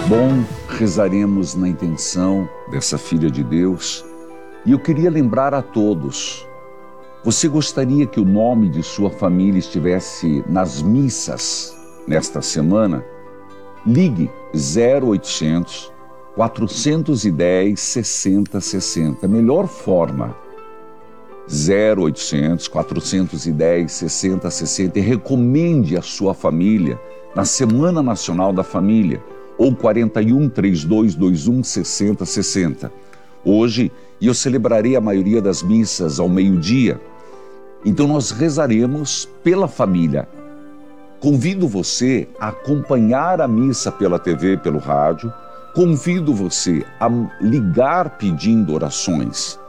Bom, rezaremos na intenção dessa filha de Deus. E eu queria lembrar a todos, você gostaria que o nome de sua família estivesse nas missas nesta semana? Ligue 0800 410 6060. Melhor forma, 0800 410 6060, e recomende a sua família na Semana Nacional da Família, ou 41 3221 6060. Hoje eu celebrarei a maioria das missas ao meio-dia, então nós rezaremos pela família. Convido você a acompanhar a missa pela TV, pelo rádio. Convido você a ligar pedindo orações.